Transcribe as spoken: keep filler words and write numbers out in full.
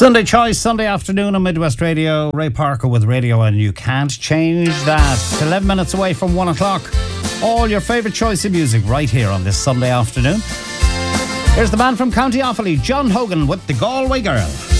Sunday Choice, Sunday afternoon on Midwest Radio. Ray Parker with Radio, and you can't change that. eleven minutes away from one o'clock. All your favourite choice of music right here on this Sunday afternoon. Here's the man from County Offaly, John Hogan with The Galway Girl.